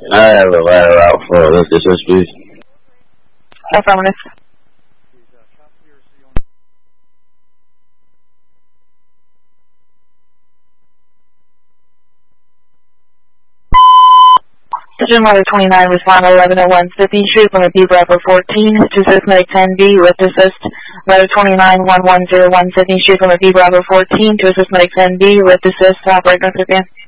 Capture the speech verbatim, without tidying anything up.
I have a ladder out for this assist, please. Affirmative. Surgeon Letter twenty-nine, respond eleven oh one Sydney Street, limit B Bravo fourteen, to Systematic ten B with assist. Letter twenty-nine, one one zero one Sydney Street, limit B Bravo fourteen, to Systematic ten B with assist. Operator, once again.